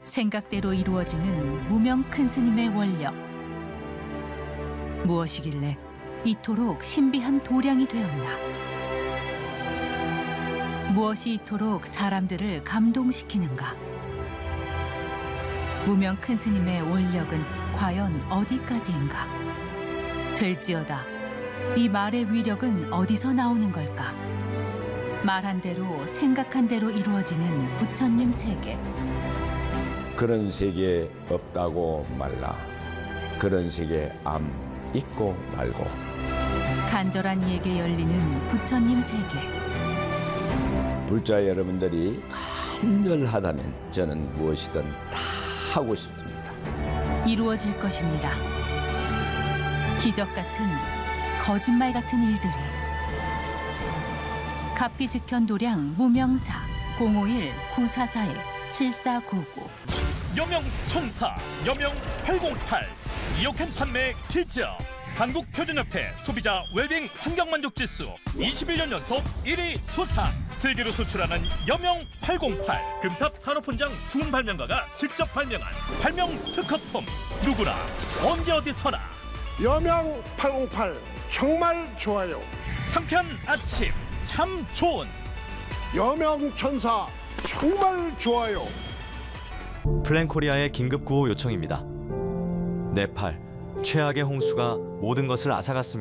생각대로 이루어지는 무명 큰 스님의 원력. 무엇이길래 이토록 신비한 도량이 되었나? 무엇이 이토록 사람들을 감동시키는가? 무명 큰 스님의 원력은 과연 어디까지인가? 될지어다, 이 말의 위력은 어디서 나오는 걸까? 말한 대로 생각한 대로 이루어지는 부처님 세계. 그런 세계 없다고 말라. 그런 세계 암 있고 말고. 간절한 이에게 열리는 부처님 세계. 불자 여러분들이 간절하다면 저는 무엇이든 다 하고 싶습니다. 이루어질 것입니다. 기적 같은, 거짓말 같은 일들이. 가피즉현도량 무명사 051-944-7499. 여명천사 여명 808 2억 엔 판매 기적. 한국표준협회 소비자 웰빙 환경만족지수 21년 연속 1위 수상. 세계로 수출하는 여명 808 금탑 산업훈장 수훈 발명가가 직접 발명한 발명 특허품. 누구나 언제 어디서나 여명 808 정말 좋아요. 상쾌한 아침 참 좋은 여명천사 정말 좋아요. 플랜코리아의 긴급 구호 요청입니다. 네팔 최악의 홍수가 모든 것을 앗아갔습니다.